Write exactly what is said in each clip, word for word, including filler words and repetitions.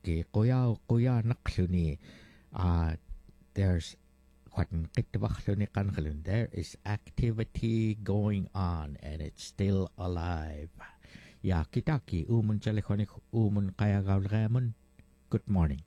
ki kuya kuya naqluni uh there's Quatan qitwaqluni qanqlun. There is activity going on and it's still alive. Ya kitaki umun chalekonik umun kaya gawlgamun. Good morning.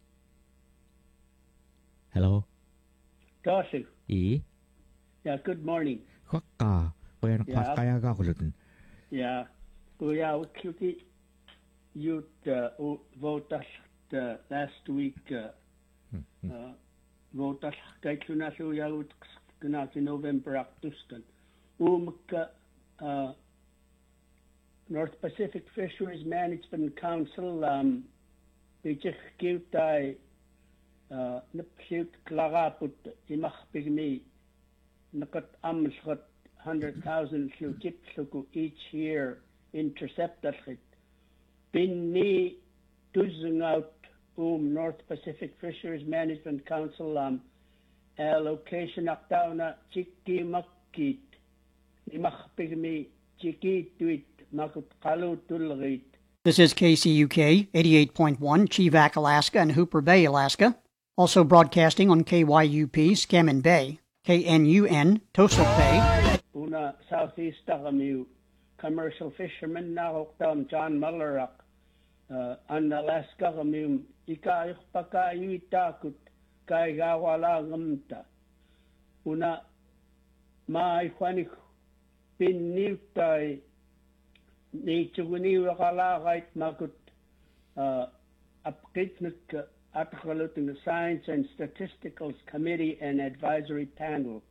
Hello. Darcy. E. Yeah, good morning. Kwaka kuya Yeah. kaya gawlun. Yeah. Kuya wikluki youth uh, vote uh, last week uh, uh, vote kaitluna su yaut gnaki November actuskan. Umka uh, North Pacific Fisheries Management Council um bijik kiutai uh nipsiut klagaput imachpigmi nakat amsgat one hundred thousand slukit sluku each year intercepted binni duzing out um North Pacific Fisheries Management Council um allocation aktauna chikki makkit imachpigmi chikki tuit makut qalu tulgit. This is K C U K eighty-eight point one, Cheevac, Alaska, and Hooper Bay, Alaska. Also broadcasting on K Y U P, Scammon Bay, K N U N, Tosel Bay. Una southeast Tagamu, commercial fishermen Nahoktam, John Mullerak, uh, and Alaska Gamum, Ika Paka Yuitakut, Kaigawala Gamta. Una Mai Quanik bin Niltai. Nichuguni wakala right makut uh upkitnik atkalut in the Science and Statistical Committee and Advisory Panel.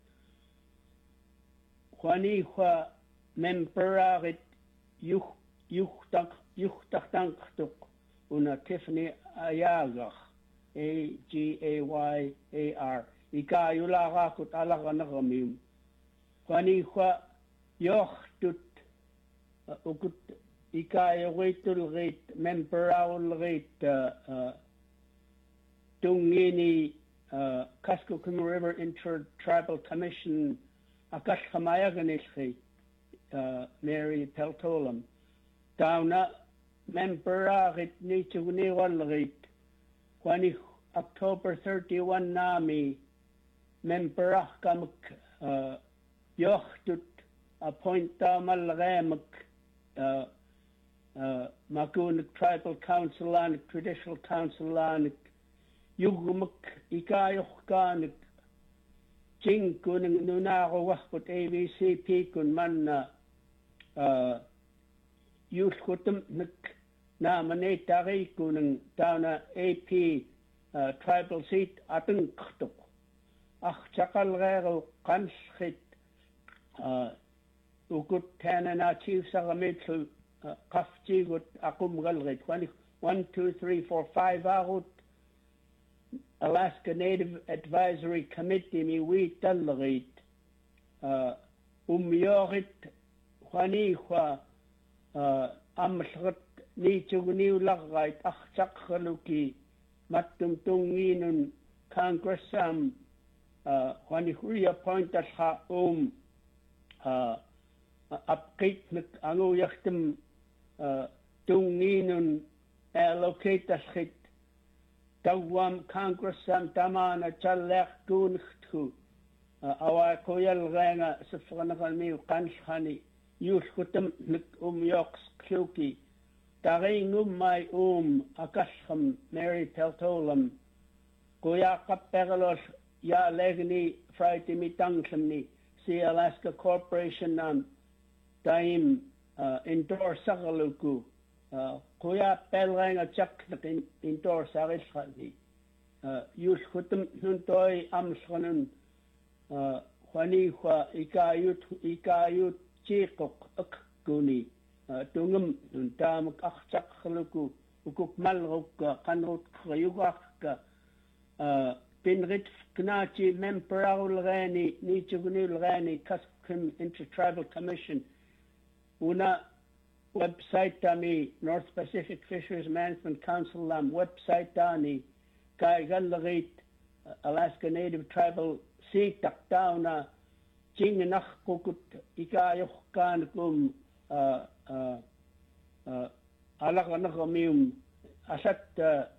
Kwani kwa memperait yuh yuhtak yuhtaktanktuk una Tiffany Ayagach A G A Y A R ika yulaga kut alaga nagamim. Kwani kwa yohtut ukut ika waitul rate member owl rate tungini Kuskokwim River Intertribal Commission akash kamayaganishi Mary Peltolam downa member rate ni chugni wal rate kwani October thirty-first nami member kamuk yochtut appointa malgamak Uh, uh, Makunik Tribal Council and Traditional Council and Yugumuk Ikayukanik Jing Kuning Nunago Wahput A B C P Kun Manna uh Youth Kutum Nik Namanate Tari Kuning Downa A P uh, Tribal Seat Atunkhtuk Ach Chakal Rero Kanschit uh ukut tanana chief sagamitsu kafchi gut akum galrit one two three four five out Alaska Native Advisory Committee mi wi talrit um yorit khani kha amsgat ni chugni lagait akhchak khaluki mattum tunginun congressam khani reappoint ha um upgate ango yachtem tunginun allocate ashit tawam congressam tamana chalek kunkhtu awa koyal ranga sifranakan mi kanshani yushkutem um yoks kluki taringum mai um akasham Mary Peltolam koya kappegalos ya legni Friday mitangsamni si Alaska Corporation um time uh, endorse sagaluku uh, kuya pelranga chak nakin endorse ariskhani uh, yus khutum nuntoi amshanun uh, khani kha ikayut ikayut chikok akuni uh, tungum nuntam akhchak khluku ukuk malruk kanrut khayugak uh, pinrit knachi memperal rani ni chugnil rani Kuskokwim Intertribal Commission una website tami North Pacific Fisheries Management Council lam website tani kai galrit Alaska Native Tribal Sea taktauna jing nach kukut ikayok kan kum uh uh uh alak anakamium asat